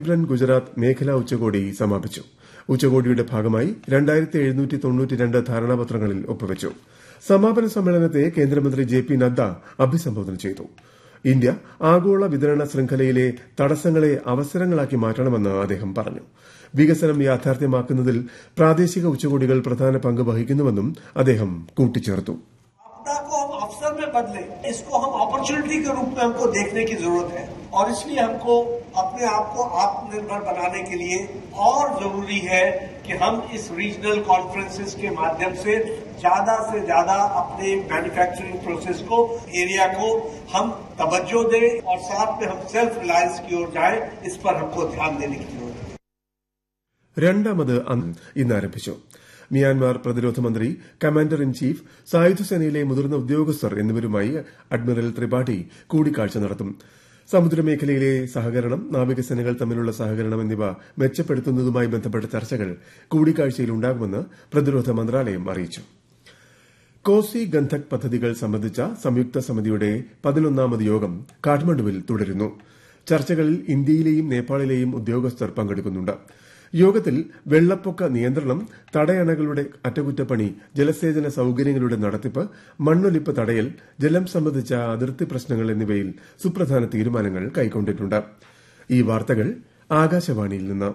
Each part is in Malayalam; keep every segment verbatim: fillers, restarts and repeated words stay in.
വൈബ്രന്റ് ഗുജറാത്ത് മേഖലാ ഉച്ചകോടി സമാപിച്ചു. ഉച്ചകോടിയുടെ ഭാഗമായി രണ്ടായിരത്തി എഴുന്നൂറ്റി തൊണ്ണൂറ്റിരണ്ട് ധാരണാപത്രങ്ങളിൽ ഒപ്പുവച്ചു. സമാപന സമ്മേളനത്തെ കേന്ദ്രമന്ത്രി ജെ പി നദ്ദ അഭിസംബോധന ചെയ്തു. ഇന്ത്യ ആഗോള വിതരണ ശൃംഖലയിലെ തടസ്സങ്ങളെ അവസരങ്ങളാക്കി മാറ്റണമെന്ന് അദ്ദേഹം പറഞ്ഞു. വികസനം യാഥാർത്ഥ്യമാക്കുന്നതിൽ പ്രാദേശിക ഉച്ചകോടികൾ പ്രധാന പങ്ക് വഹിക്കുന്നുവെന്നും അദ്ദേഹം കൂട്ടിച്ചേർത്തു. आपदा को हम अवसर में बदले, इसको हम अपॉर्चुनिटी के रूप में हमको देखने की जरूरत है और इसलिए हमको अपने आप को आत्मनिर्भर बनाने के लिए और जरूरी है कि हम इस रीजनल कॉन्फ्रेंसेस के माध्यम से ज्यादा से ज्यादा अपने मैन्युफैक्चरिंग प्रोसेस को, एरिया को हम तवज्जो दें और साथ में हम सेल्फ रिलायंस की ओर जाएं. इस पर हमको ध्यान देने की जरूरत है. രണ്ടാമത് ഇന്ന് ആരംഭിച്ചു. മ്യാൻമാർ പ്രതിരോധ മന്ത്രി, കമാൻഡർ ഇൻ ചീഫ്, സായുധസേനയിലെ മുതിർന്ന ഉദ്യോഗസ്ഥർ എന്നിവരുമായി അഡ്മിറൽ ത്രിപാഠി കൂടിക്കാഴ്ച നടത്തും. സമുദ്രമേഖലയിലെ സഹകരണം, നാവികസേനകൾ തമ്മിലുള്ള സഹകരണം എന്നിവ മെച്ചപ്പെടുത്തുന്നതുമായി ബന്ധപ്പെട്ട ചർച്ചകൾ കൂടിക്കാഴ്ചയിലുണ്ടാകുമെന്ന് പ്രതിരോധ മന്ത്രാലയം അറിയിച്ചു. കോസി ഗന്ധക് പദ്ധതികൾ സംബന്ധിച്ച സംയുക്ത സമിതിയുടെ പതിനൊന്നാമത് യോഗം കാഠ്മണ്ഡുവിൽ തുടരുന്നു. ചർച്ചകളിൽ ഇന്ത്യയിലെയും നേപ്പാളിലെയും ഉദ്യോഗസ്ഥർ പങ്കെടുക്കുന്നുണ്ട്. യോഗത്തിൽ വെള്ളപ്പൊക്ക നിയന്ത്രണം, തടയണകളുടെ അറ്റകുറ്റപ്പണി, ജലസേചന സൌകര്യങ്ങളുടെ നടത്തിപ്പ്, മണ്ണൊലിപ്പ് തടയൽ, ജലം സംബന്ധിച്ച അതിർത്തി പ്രശ്നങ്ങൾ എന്നിവയിൽ സുപ്രധാന തീരുമാനങ്ങൾ കൈക്കൊണ്ടിട്ടുണ്ട്. ഈ വാർത്തകൾ ആകാശവാണിയിൽ നിന്ന്.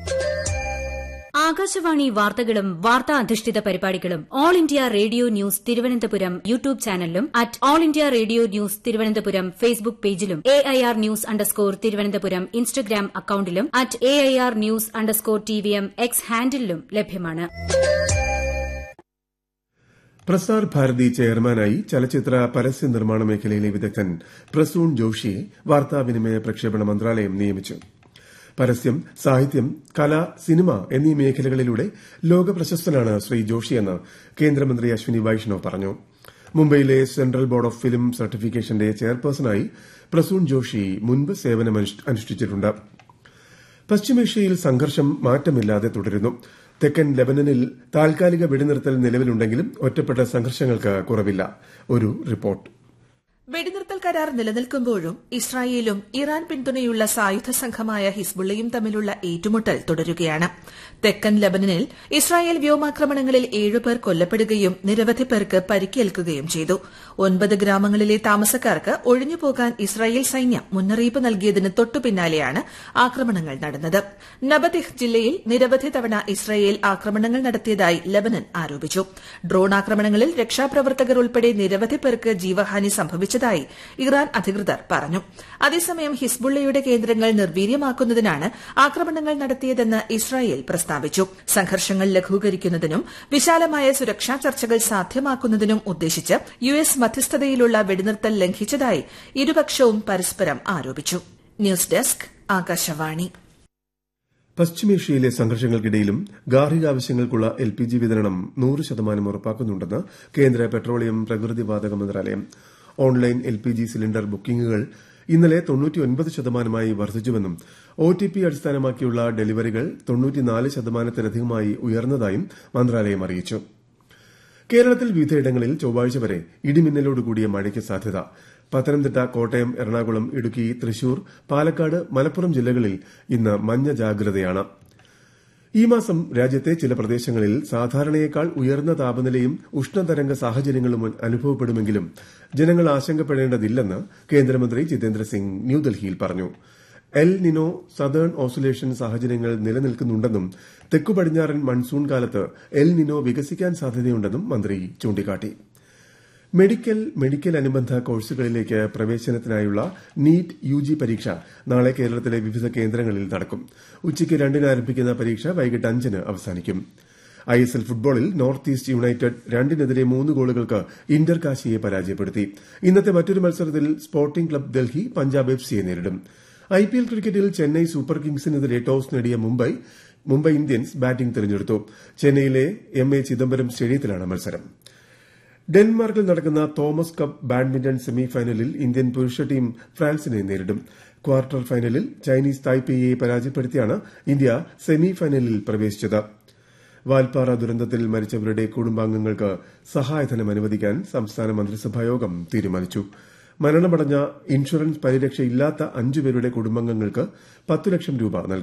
ആകാശവാണി വാർത്തകളും വാർത്താ അധിഷ്ഠിത പരിപാടികളും all India radio news Thiruvananthapuram YouTube ചാനലിലും at all India radio news Thiruvananthapuram Facebook പേജിലും A I R news underscore Thiruvananthapuram Instagram അക്കൌണ്ടിലും at A I R news underscore T V M X ഹാൻഡിലും ലഭ്യമാണ്. പ്രസാർ ഭാരതി ചെയർമാനായി ചലച്ചിത്ര പരസ്യ നിർമ്മാണ മേഖലയിലെ വിദഗ്ധൻ പ്രസൂൺ ജോഷിയെ വാർത്താവിനിമയ പ്രക്ഷേപണ മന്ത്രാലയം നിയമിച്ചു. പരസ്യം, സാഹിത്യം, കല, സിനിമ എന്നീ മേഖലകളിലൂടെ ലോക പ്രശസ്തനാണ് ശ്രീ ജോഷിയെന്ന് കേന്ദ്രമന്ത്രി അശ്വിനി വൈഷ്ണവ് പറഞ്ഞു. മുംബൈയിലെ central board of film സർട്ടിഫിക്കേഷന്റെ ചെയർപേഴ്സണായി Prasoon Joshi മുൻപ് സേവനമനുഷ്ഠിച്ചിട്ടുണ്ട്. പശ്ചിമേഷ്യയിൽ സംഘർഷം മാറ്റമില്ലാതെ തുടരുന്നു. തെക്കൻ ലെബനനിൽ താൽക്കാലിക വെടിനിർത്തൽ നിലവിലുണ്ടെങ്കിലും ഒറ്റപ്പെട്ട സംഘർഷങ്ങൾക്ക് കുറവില്ല. ഒരു റിപ്പോർട്ട്. വെടിനിർത്തൽ കരാർ നിലനിൽക്കുമ്പോഴും ഇസ്രായേലും ഇറാൻ പിന്തുണയുള്ള സായുധ സംഘമായ ഹിസ്ബുള്ളയും തമ്മിലുള്ള ഏറ്റുമുട്ടൽ തുടരുകയാണ്. തെക്കൻ ലബനനിൽ ഇസ്രായേൽ വ്യോമാക്രമണങ്ങളിൽ ഏഴുപേർ കൊല്ലപ്പെടുകയും നിരവധി പേർക്ക് പരിക്കേൽക്കുകയും ചെയ്തു. ഒൻപത് ഗ്രാമങ്ങളിലെ താമസക്കാർക്ക് ഒഴിഞ്ഞുപോകാൻ ഇസ്രായേൽ സൈന്യം മുന്നറിയിപ്പ് നൽകിയതിന് തൊട്ടുപിന്നാലെയാണ് ആക്രമണങ്ങൾ നടന്നത്. നബതിഹ് ജില്ലയിൽ നിരവധി തവണ ഇസ്രായേൽ ആക്രമണങ്ങൾ നടത്തിയതായി ലബനൻ ആരോപിച്ചു. ഡ്രോൺ ആക്രമണങ്ങളിൽ രക്ഷാപ്രവർത്തകർ ഉൾപ്പെടെ നിരവധി പേർക്ക് ജീവഹാനി സംഭവിച്ചു ായി ഇറാൻ അധികൃതർ പറഞ്ഞു. അതേസമയം ഹിസ്ബുള്ളയുടെ കേന്ദ്രങ്ങൾ നിർവീര്യമാക്കുന്നതിനാണ് ആക്രമണങ്ങൾ നടത്തിയതെന്ന് ഇസ്രായേൽ പ്രസ്താവിച്ചു. സംഘർഷങ്ങൾ ലഘൂകരിക്കുന്നതിനും വിശാലമായ സുരക്ഷാ ചർച്ചകൾ സാധ്യമാക്കുന്നതിനും ഉദ്ദേശിച്ച് യു എസ് മധ്യസ്ഥതയിലുള്ള വെടിനിർത്തൽ ലംഘിച്ചതായി ഇരുപക്ഷവും പരസ്പരം ആരോപിച്ചു. News desk, Akashvani. പശ്ചിമേഷ്യയിലെ സംഘർഷങ്ങൾക്കിടയിലും ഗാർഹികാവശ്യങ്ങൾക്കുള്ള എൽ പി ജി വിതരണം നൂറ് ശതമാനം ഉറപ്പാക്കുന്നുണ്ടെന്ന് കേന്ദ്ര പെട്രോളിയം പ്രകൃതിവാതക മന്ത്രാലയം. Online L P G cylinder ബുക്കിംഗുകൾ ഇന്നലെ തൊണ്ണൂറ്റിയൊൻപത് ശതമാനമായി വർദ്ധിച്ചുവെന്നും ഒ ടി പി അടിസ്ഥാനമാക്കിയുള്ള ഡെലിവറികൾ തൊണ്ണൂറ്റിനാല് ശതമാനത്തിലധികമായി ഉയർന്നതായും മന്ത്രാലയം അറിയിച്ചു. കേരളത്തിൽ വിവിധയിടങ്ങളിൽ ചൊവ്വാഴ്ച വരെ ഇടിമിന്നലോടുകൂടിയ മഴയ്ക്ക് സാധ്യത. പത്തനംതിട്ട, കോട്ടയം, എറണാകുളം, ഇടുക്കി, തൃശൂർ, പാലക്കാട്, മലപ്പുറം ജില്ലകളിൽ ഇന്ന് മഞ്ഞ ജാഗ്രതയാണ്. ഈ മാസം രാജ്യത്തെ ചില പ്രദേശങ്ങളിൽ സാധാരണയേക്കാൾ ഉയർന്ന താപനിലയും ഉഷ്ണതരംഗ സാഹചര്യങ്ങളും അനുഭവപ്പെടുമെങ്കിലും ജനങ്ങൾ ആശങ്കപ്പെടേണ്ടതില്ലെന്ന് കേന്ദ്രമന്ത്രി ജിതേന്ദ്ര സിംഗ് ന്യൂഡൽഹിയിൽ പറഞ്ഞു. എൽ നിനോ സദേൺ ഓസിലേഷൻ സാഹചര്യങ്ങൾ നിലനിൽക്കുന്നുണ്ടെന്നും തെക്കു പടിഞ്ഞാറൻ മൺസൂൺ കാലത്ത് എൽ നിനോ വികസിക്കാൻ സാധ്യതയുണ്ടെന്നും മന്ത്രി ചൂണ്ടിക്കാട്ടി. മെഡിക്കൽ, മെഡിക്കൽ അനുബന്ധ കോഴ്സുകളിലേക്ക് പ്രവേശനത്തിനായുള്ള നീറ്റ് യു ജി പരീക്ഷ നാളെ കേരളത്തിലെ വിവിധ കേന്ദ്രങ്ങളിൽ നടക്കും. ഉച്ചയ്ക്ക് രണ്ടിന് ആരംഭിക്കുന്ന പരീക്ഷ വൈകിട്ട് അഞ്ചിന് അവസാനിക്കും. ഐ എസ് എൽ ഫുട്ബോളിൽ നോർത്ത് ഈസ്റ്റ് യുണൈറ്റഡ് രണ്ടിനെതിരെ മൂന്ന് ഗോളുകൾക്ക് ഇന്റർ കാശിയെ പരാജയപ്പെടുത്തി. ഇന്നത്തെ മറ്റൊരു മത്സരത്തിൽ sporting club Delhi Punjab F സിയെ നേരിടും. ഐ പി എൽ ക്രിക്കറ്റിൽ ചെന്നൈ സൂപ്പർ കിങ്സിനെതിരെ ടോസ് നേടിയ മുംബൈ മുംബൈ ഇന്ത്യൻസ് ബാറ്റിംഗ് തെരഞ്ഞെടുത്തു. ചെന്നൈയിലെ എം എ ചിദംബരം സ്റ്റേഡിയത്തിലാണ് മത്സരം. ഡെൻമാർക്കിൽ നടക്കുന്ന തോമസ് കപ്പ് ബാഡ്മിന്റൺ സെമി ഫൈനലിൽ ഇന്ത്യൻ പുരുഷ ടീം ഫ്രാൻസിനെ നേരിടും. ക്വാർട്ടർ ഫൈനലിൽ ചൈനീസ് തായ്പേയിയെ പരാജയപ്പെടുത്തിയാണ് ഇന്ത്യ സെമി ഫൈനലിൽ പ്രവേശിച്ചത്. വാൽപ്പാറ ദുരന്തത്തിൽ മരിച്ചവരുടെ കുടുംബാംഗങ്ങൾക്ക് സഹായധനം അനുവദിക്കാൻ സംസ്ഥാന മന്ത്രിസഭായോഗം തീരുമാനിച്ചു. മരണമടഞ്ഞ ഇൻഷുറൻസ് പരിരക്ഷയില്ലാത്ത അഞ്ചുപേരുടെ കുടുംബാംഗങ്ങൾക്ക് പത്ത് ലക്ഷം രൂപ നൽകും.